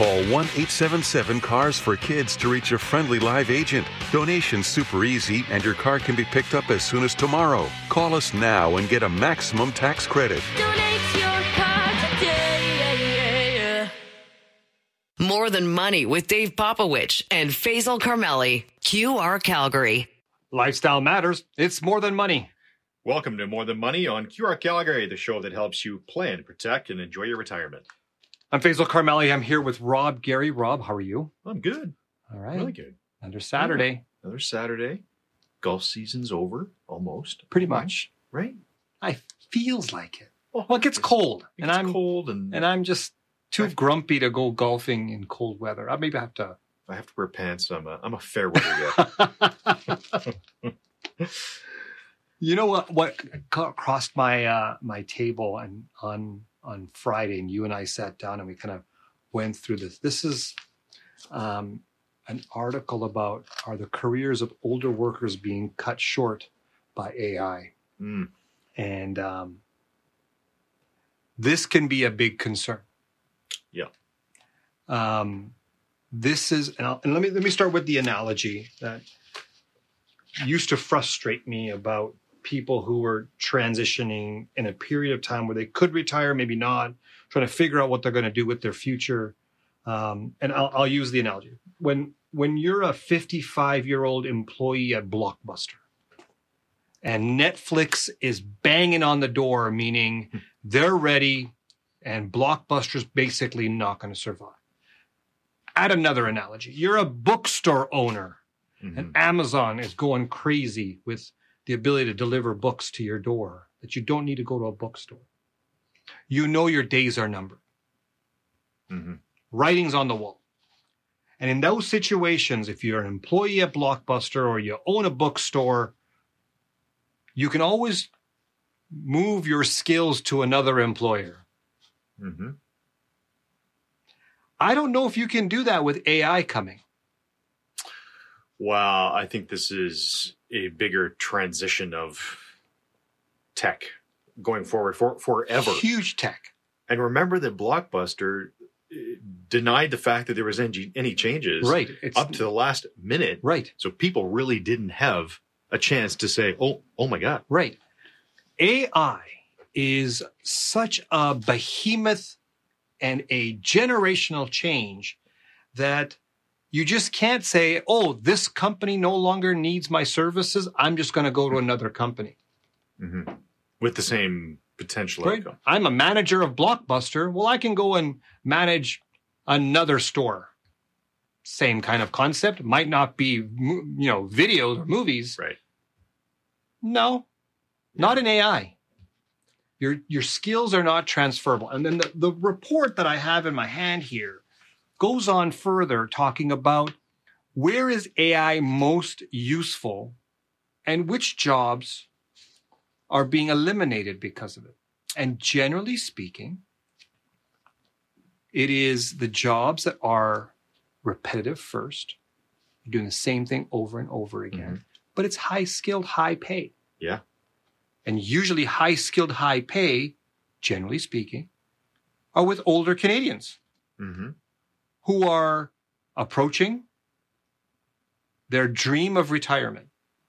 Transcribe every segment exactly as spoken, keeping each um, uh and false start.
Call one eight seven seven cars for kids to reach a friendly live agent. Donation's super easy and your car can be picked up as soon as tomorrow. Call us now and get a maximum tax credit. Donate your car today. More Than Money with Dave Popowich and Faisal Carmeli. Q R Calgary. Lifestyle matters. It's more than money. Welcome to More Than Money on Q R Calgary, the show that helps you plan, protect, and enjoy your retirement. I'm Faisal Carmeli. I'm here with Rob Gary. Rob, how are you? I'm good. All right. Really good. Another Saturday. Yeah. Another Saturday. Golf season's over, almost. Pretty much. Right? I feels like it. Oh, Well, it gets cold. It and gets I'm cold and, and I'm just too I- grumpy to go golfing in cold weather. I maybe have to. I have to wear pants. So I'm a, I'm a fair weather guy. You know what? What co- crossed my uh, my table and on on Friday, and you and I sat down and we kind of went through this. This is um, an article about are the careers of older workers being cut short by A I, Mm. and um, this can be a big concern. Yeah. Um, this is, and, I'll, and let me let me start with the analogy that used to frustrate me about people who were transitioning in a period of time where they could retire, maybe not, trying to figure out what they're going to do with their future. Um, and I'll, I'll use the analogy. When when you're a fifty-five-year-old employee at Blockbuster and Netflix is banging on the door, meaning they're ready and Blockbuster's basically not going to survive. Add another analogy. You're a bookstore owner Mhm. and Amazon is going crazy with the ability to deliver books to your door, that you don't need to go to a bookstore. You know your days are numbered. Mhm. Writing's on the wall. And in those situations, if you're an employee at Blockbuster or you own a bookstore, you can always move your skills to another employer. Mhm. I don't know if you can do that with A I coming. Well, I think this is a bigger transition of tech going forward for forever. Huge tech. And remember that Blockbuster uh, denied the fact that there was any, any changes Right. It's, up to the last minute. right. So people really didn't have a chance to say, oh, oh my God. Right. A I is such a behemoth and a generational change that you just can't say, oh, this company no longer needs my services. I'm just going to go to another company. hmm With the same potential Right? outcome. I'm a manager of Blockbuster. Well, I can go and manage another store. Same kind of concept. Might not be, mo- you know, videos or movies. Right. No, not in A I. Your your skills are not transferable. And then the, the report that I have in my hand here goes on further talking about where is A I most useful and which jobs are being eliminated because of it. And generally speaking, it is the jobs that are repetitive first, you're doing the same thing over and over again, Mhm. but it's high skilled, high pay. Yeah. And usually high skilled, high pay, generally speaking, are with older Canadians hmm who are approaching their dream of retirement.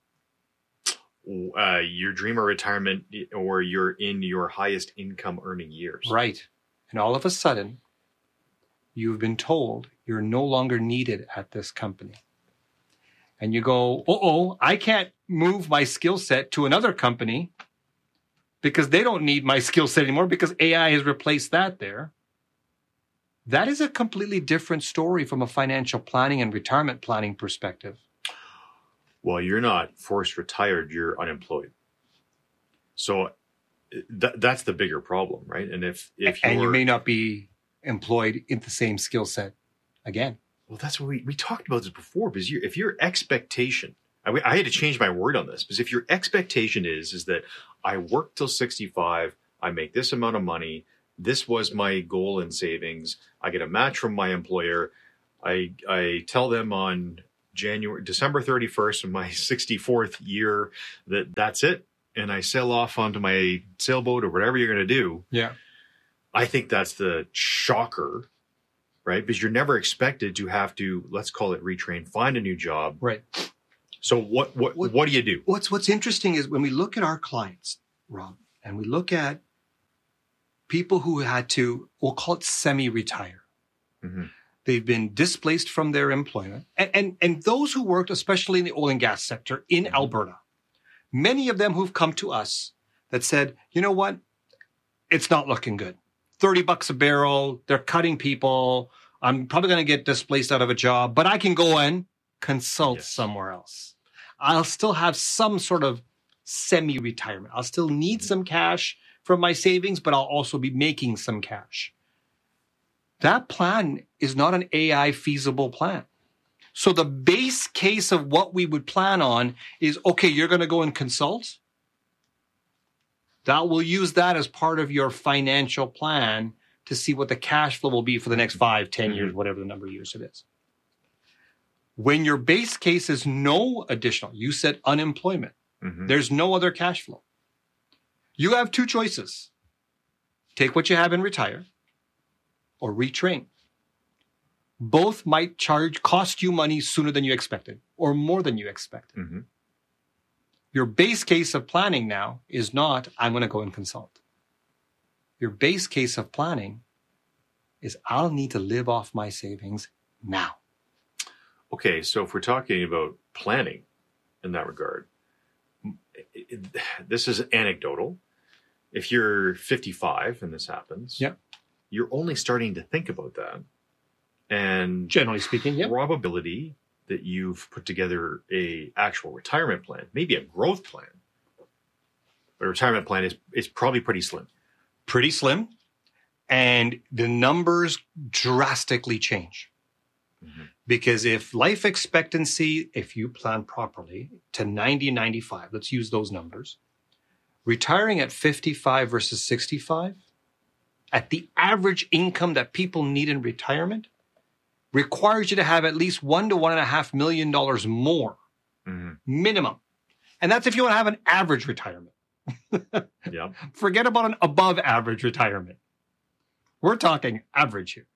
Uh, your dream of retirement, or you're in your highest income earning years. Right. And all of a sudden, you've been told you're no longer needed at this company. And you go, uh-oh, I can't move my skill set to another company because they don't need my skill set anymore because A I has replaced that there. That is a completely different story from a financial planning and retirement planning perspective. Well, you're not forced retired, you're unemployed. So th- that's the bigger problem, right? And if, if And you you're- may not be employed in the same skill set again. Well, that's what we, we talked about this before, because you, if your expectation, I, I had to change my word on this, because if your expectation is, is that I work till sixty-five, I make this amount of money, this was my goal in savings, I get a match from my employer, I, I tell them on January, December thirty-first of my sixty-fourth year that that's it, and I sail off onto my sailboat or whatever you're going to do. Yeah. I think that's the shocker right? Because you're never expected to have to, let's call it retrain, find a new job. Right. So what what What- what do you do? What's what's interesting is when we look at our clients, Rob, and we look at people who had to, we'll call it semi-retire. Mhm. They've been displaced from their employment. And, and, and those who worked, especially in the oil and gas sector in Mhm. Alberta, many of them who've come to us that said, you know what? It's not looking good. thirty bucks a barrel. They're cutting people. I'm probably going to get displaced out of a job, but I can go and consult Yes. somewhere else. I'll still have some sort of semi-retirement. I'll still need Mhm. some cash from my savings, but I'll also be making some cash. That plan is not an A I feasible plan. So the base case of what we would plan on is, okay, you're going to go and consult. That will use that as part of your financial plan to see what the cash flow will be for the next five, ten years, whatever the number of years it is. When your base case is no additional, you said unemployment. Mhm. There's no other cash flow. You have two choices. Take what you have and retire, or retrain. Both might charge, cost you money sooner than you expected, or more than you expected. Mhm. Your base case of planning now is not, I'm going to go and consult. Your base case of planning is, I'll need to live off my savings now. Okay, so if we're talking about planning in that regard, it- it- this is anecdotal. If you're fifty-five and this happens, Yeah. you're only starting to think about that. And Generally speaking, yeah. probability that you've put together a actual retirement plan, maybe a growth plan, but a retirement plan is, is probably pretty slim. Pretty slim. And the numbers drastically change. Mhm. Because if life expectancy, if you plan properly to ninety, ninety-five, let's use those numbers, retiring at fifty-five versus sixty-five, at the average income that people need in retirement, requires you to have at least one to one and a half million dollars more Mhm. minimum. And that's if you want to have an average retirement. Yeah. Forget about an above average retirement. We're talking average here.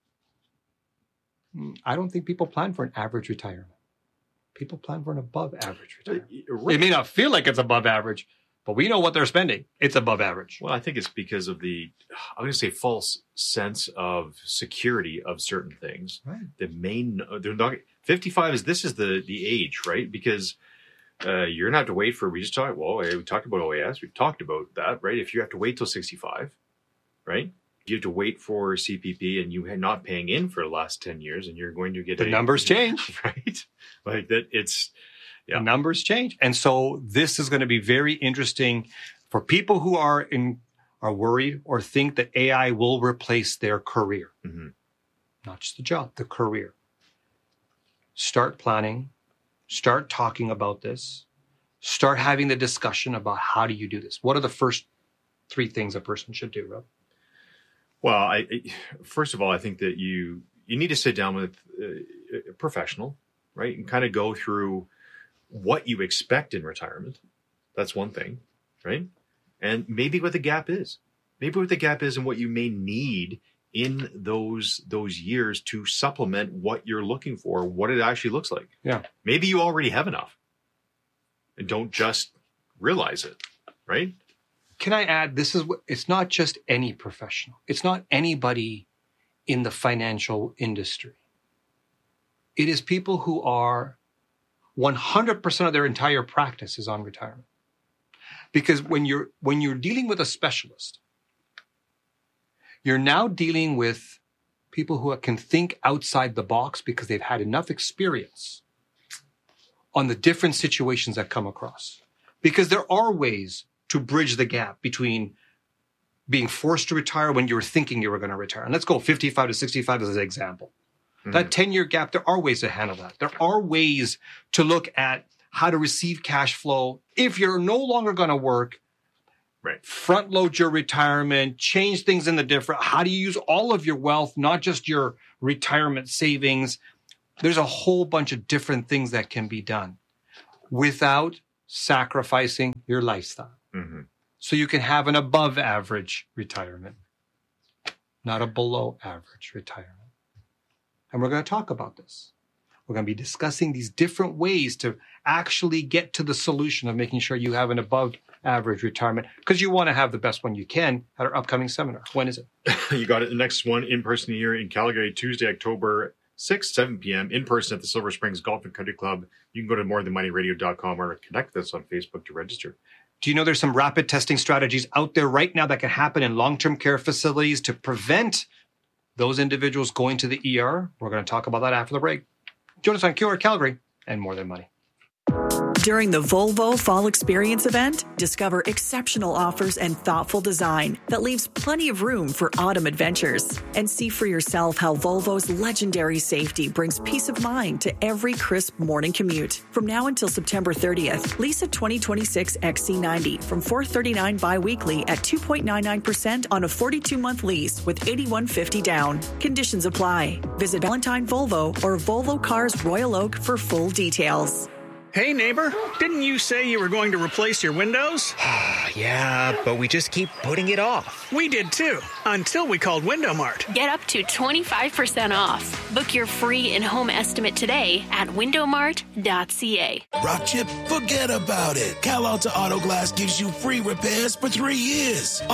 Mm, I don't think people plan for an average retirement. People plan for an above average retirement. It may not feel like it's above average, but we know what they're spending. It's above average. Well, I think it's because of the, I'm going to say false sense of security of certain things. Right. The main, they're not, fifty-five is, this is the, the age, right? Because uh, you're going to have to wait for, we just talked, well, we talked about O A S. We've talked about that, right? If you have to wait till sixty-five, right? You have to wait for C P P and you are not paying in for the last ten years and you're going to get The a, numbers change. right? Like that, it's, Yeah. The numbers change. And so this is going to be very interesting for people who are in are worried or think that A I will replace their career. Mhm. Not just the job, the career. Start planning, start talking about this, start having the discussion about how do you do this? What are the first three things a person should do, Rob? Well, I, I first of all, I think that you you need to sit down with uh, a professional, right, and kind of go through what you expect in retirement. That's one thing, right? And maybe what the gap is. Maybe what the gap is and what you may need in those those years to supplement what you're looking for, what it actually looks like. Yeah. Maybe you already have enough and don't just realize it, right? Can I add, this is what, it's not just any professional. It's not anybody in the financial industry. It is people who are one hundred percent of their entire practice is on retirement. Because when you're, when you're dealing with a specialist, you're now dealing with people who can think outside the box because they've had enough experience on the different situations that come across. Because there are ways to bridge the gap between being forced to retire when you were thinking you were going to retire. And let's go fifty-five to sixty-five as an example. That ten-year gap, there are ways to handle that. There are ways to look at how to receive cash flow if you're no longer going to work. Right. Front load your retirement, change things in the different. How do you use all of your wealth, not just your retirement savings? There's a whole bunch of different things that can be done without sacrificing your lifestyle. Mm-hmm. So you can have an above average retirement, not a below average retirement. and we're going to talk about this. We're going to be discussing these different ways to actually get to the solution of making sure you have an above average retirement, because you want to have the best one you can at our upcoming seminar. When is it? You got it. The next one in person here in Calgary, Tuesday, October sixth, seven p.m. in person at the Silver Springs Golf and Country Club. You can go to more than money radio dot com or connect with us on Facebook to register. Do you know there's some rapid testing strategies out there right now that can happen in long-term care facilities to prevent those individuals going to the E R? We're going to talk about that after the break. Join us on Q R Calgary and More Than Money. During the Volvo Fall Experience event, discover exceptional offers and thoughtful design that leaves plenty of room for autumn adventures. And see for yourself how Volvo's legendary safety brings peace of mind to every crisp morning commute. From now until September thirtieth, lease a twenty twenty-six X C ninety from four hundred thirty-nine dollars biweekly at two point nine nine percent on a forty-two month lease with eighty-one fifty down. Conditions apply. Visit Valentine Volvo or Volvo Cars Royal Oak for full details. Hey, neighbor, didn't you say you were going to replace your windows? Yeah, but we just keep putting it off. We did too, until we called Window Mart. Get up to twenty-five percent off. Book your free in-home estimate today at window mart dot c a. Rock Chip, forget about it. Cal Alta Auto Glass gives you free repairs for three years.